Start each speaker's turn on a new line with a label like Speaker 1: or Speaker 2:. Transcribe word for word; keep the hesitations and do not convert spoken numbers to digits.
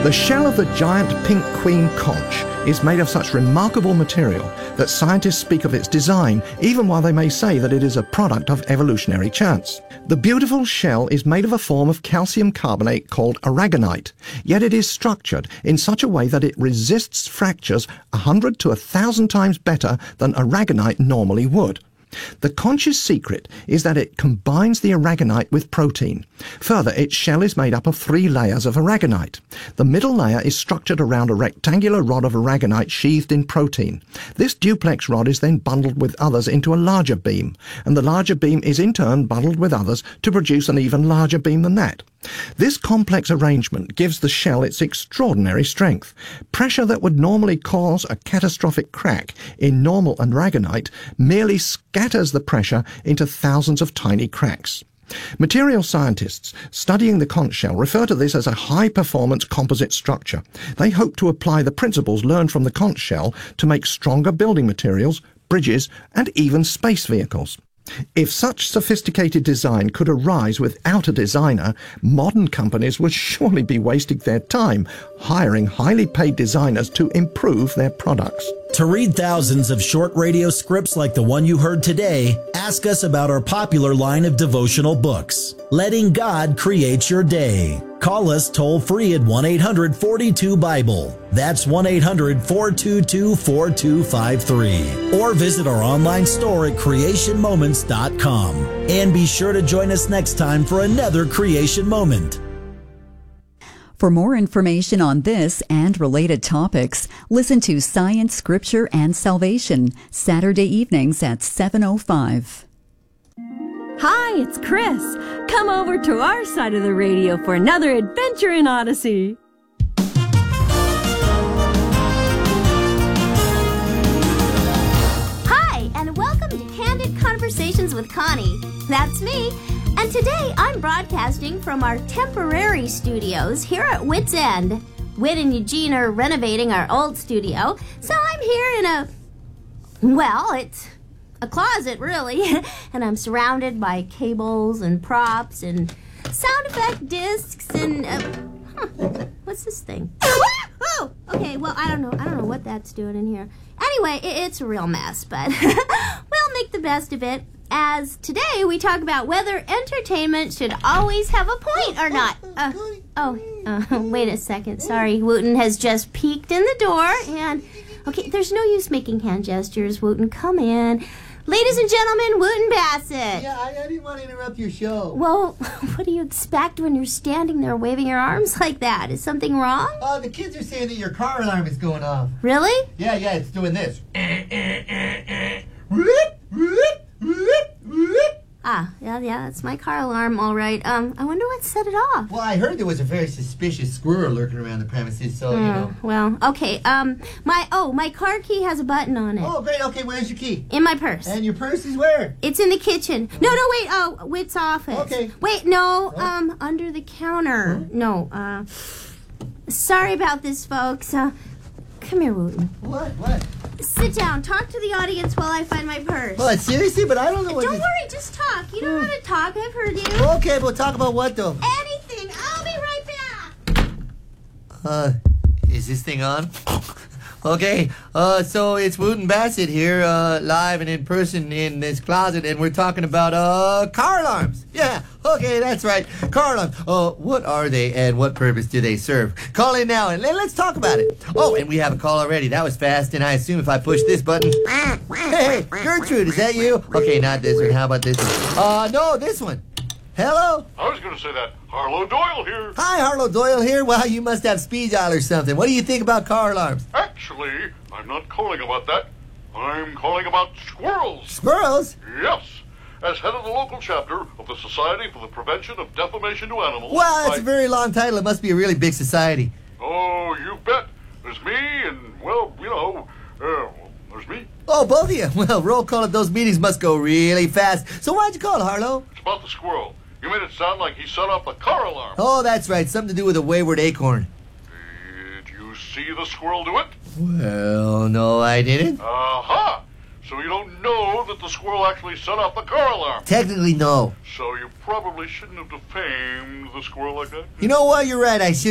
Speaker 1: The shell of the giant pink queen conch is made of such remarkable material that scientists speak of its design, even while they may say that it is a product of evolutionary chance. The beautiful shell is made of a form of calcium carbonate called aragonite, yet it is structured in such a way that it resists fractures a hundred to a thousand times better than aragonite normally would. The conch's secret is that it combines the aragonite with protein. Further, its shell is made up of three layers of aragonite. The middle layer is structured around a rectangular rod of aragonite sheathed in protein. This duplex rod is then bundled with others into a larger beam, and the larger beam is in turn bundled with others to produce an even larger beam than that. This complex arrangement gives the shell its extraordinary strength. Pressure that would normally cause a catastrophic crack in normal aragonite merely scatters the pressure into thousands of tiny cracks. Material scientists studying the conch shell refer to this as a high-performance composite structure. They hope to apply the principles learned from the conch shell to make stronger building materials, bridges, and even space vehicles. If such sophisticated design could arise without a designer, modern companies would surely be wasting their time hiring highly paid designers to improve their products.
Speaker 2: To read thousands of short radio scripts like the one you heard today, ask us about our popular line of devotional books, Letting God Create Your Day. Call us toll-free at one eight hundred four two Bible. That's one eight hundred four two two four two five three. Or visit our online store at creation moments dot com. And be sure to join us next time for another Creation Moment.
Speaker 3: For more information on this and related topics, listen to Science, Scripture, and Salvation, Saturday evenings at seven oh five.
Speaker 4: Hi, it's Chris. Come over to our side of the radio for another adventure in Odyssey.
Speaker 5: Hi, and welcome to Candid Conversations with Connie. That's me. And today I'm broadcasting from our temporary studios here at Wits End. Whit and Eugene are renovating our old studio, so I'm here in a, well, it's a closet, really. And I'm surrounded by cables and props and sound effect discs and, uh, huh, what's this thing? Oh, okay, well, I don't know. I don't know what that's doing in here. Anyway, it, it's a real mess, but we'll make the best of it. As today we talk about whether entertainment should always have a point or not. Uh, oh, uh, wait a second. Sorry, Wooten has just peeked in the door, and okay, there's no use making hand gestures. Wooten, come in. Ladies and gentlemen, Wooten Bassett.
Speaker 6: Yeah, I, I didn't want to interrupt your show.
Speaker 5: Well, what do you expect when you're standing there waving your arms like that? Is something wrong?
Speaker 6: Oh, uh, the kids are saying that your car alarm is going off.
Speaker 5: Really?
Speaker 6: Yeah, yeah, it's doing this.
Speaker 5: Ah, yeah, yeah, that's my car alarm, all right. Um, I wonder what set it off.
Speaker 6: Well, I heard there was a very suspicious squirrel lurking around the premises, so,
Speaker 5: mm,
Speaker 6: you know.
Speaker 5: Well, okay, um, my, oh, my car key has a button on it.
Speaker 6: Oh, great, okay, where's your key?
Speaker 5: In my purse.
Speaker 6: And your purse is where?
Speaker 5: It's in the kitchen. No, no, wait, oh, Whit's office.
Speaker 6: Okay.
Speaker 5: Wait, no, oh. um, under the counter. Huh? No, uh, sorry about this, folks. Uh, come here, Wooten.
Speaker 6: What, what?
Speaker 5: Sit down. Talk to the audience while I find my purse.
Speaker 6: What, seriously? But I don't know what...
Speaker 5: Don't
Speaker 6: this...
Speaker 5: worry, just talk. You know how to talk. I've heard you.
Speaker 6: Okay, but talk about what, though?
Speaker 5: Anything. I'll be right back.
Speaker 6: Uh, is this thing on? Okay, uh, so it's Wooten Bassett here, uh, live and in person in this closet, and we're talking about, uh, car alarms. Yeah, okay, that's right, car alarms. Uh, what are they, and what purpose do they serve? Call in now, and let's talk about it. Oh, and we have a call already. That was fast, and I assume if I push this button... Hey, Gertrude, is that you? Okay, not this one. How about this one? Uh, no, this one. Hello?
Speaker 7: I was going to say that. Harlow Doyle here.
Speaker 6: Hi, Harlow Doyle here. Wow, you must have speed dial or something. What do you think about car alarms?
Speaker 7: Actually, I'm not calling about that. I'm calling about squirrels.
Speaker 6: Squirrels?
Speaker 7: Yes. As head of the local chapter of the Society for the Prevention of Defamation to Animals...
Speaker 6: Wow, that's
Speaker 7: I...
Speaker 6: a very long title. It must be a really big society.
Speaker 7: Oh, you bet. There's me and, well, you know, uh, there's me.
Speaker 6: Oh, both of you. Well, roll call at those meetings must go really fast. So why'd you call, Harlow?
Speaker 7: It's about the squirrel. You made it sound like he set off the car alarm.
Speaker 6: Oh, that's right. Something to do with a wayward acorn.
Speaker 7: Did you see the squirrel do it?
Speaker 6: Well, no, I didn't.
Speaker 7: Aha! Uh-huh. So you don't know that the squirrel actually set off the car alarm?
Speaker 6: Technically, no.
Speaker 7: So you probably shouldn't have defamed the squirrel like that?
Speaker 6: You know what? You're right. I should.